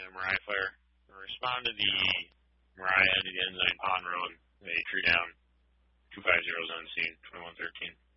Mariah Fire. Respond to the Mariah at the Ensign Pond Road. They tree down 250 on scene, 2113.